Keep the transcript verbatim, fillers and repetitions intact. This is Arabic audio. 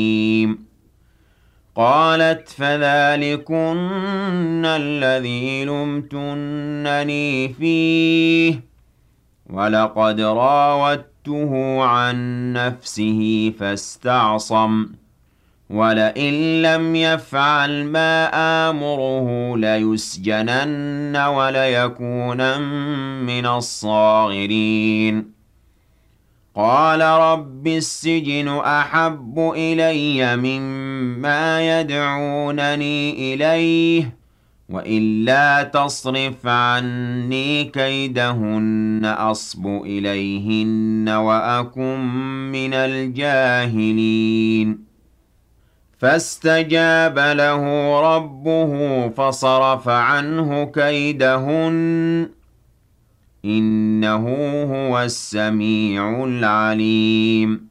قالت فذلكن الذي لمتنني فيه ولقد راودته عن نفسه فاستعصم ولئن لم يفعل ما آمره ليسجنن وليكونن من الصاغرين قال رب السجن أحب إلي مما يدعونني إليه وإلا تصرف عني كيدهن أصب إليهن وأكن من الجاهلين فاستجاب له ربه فصرف عنه كيدهن إنه هو السميع العليم